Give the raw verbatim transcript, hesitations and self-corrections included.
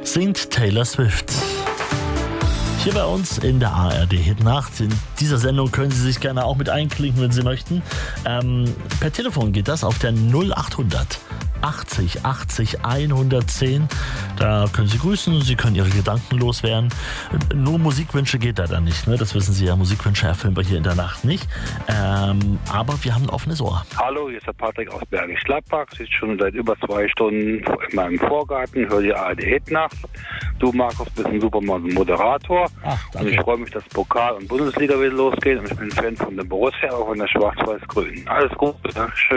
singt Taylor Swift. Hier bei uns in der A R D Hitnacht. In dieser Sendung können Sie sich gerne auch mit einklinken, wenn Sie möchten. Ähm, per Telefon geht das auf der null achthundert achtzig achtzig hundertzehn. Da können Sie grüßen, Sie können Ihre Gedanken loswerden. Nur Musikwünsche geht da dann nicht, ne? Das wissen Sie ja, Musikwünsche erfüllen wir hier in der Nacht nicht. Ähm, aber wir haben ein offenes Ohr. Hallo, hier ist der Patrick aus Bergisch Gladbach. Sitze schon seit über zwei Stunden in meinem Vorgarten, höre die A R D Hitnacht. Du, Markus, bist ein super Moderator. Ach, danke. Und ich freue mich, dass Pokal und Bundesliga wieder losgeht. Und ich bin Fan von der Borussia, auch von der Schwarz-Weiß-Grünen. Alles Gute, Dankeschön.